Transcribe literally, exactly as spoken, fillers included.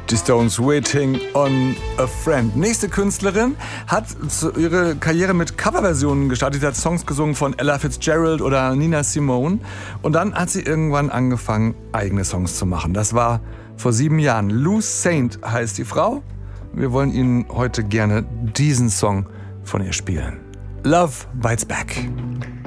Die Stones, Waiting on a Friend. Nächste Künstlerin hat ihre Karriere mit Coverversionen gestartet. Sie hat Songs gesungen von Ella Fitzgerald oder Nina Simone. Und dann hat sie irgendwann angefangen, eigene Songs zu machen. Das war vor sieben Jahren. Lou Saint heißt die Frau. Wir wollen Ihnen heute gerne diesen Song von ihr spielen. Love Bites Back.